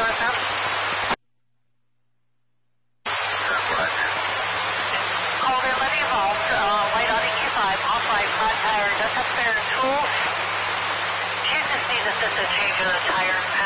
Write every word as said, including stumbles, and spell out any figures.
W S M? Called in, let me involved. Uh, light on E Q five, off right, flat tire, just up there, tool. You just need assisted change of the tire.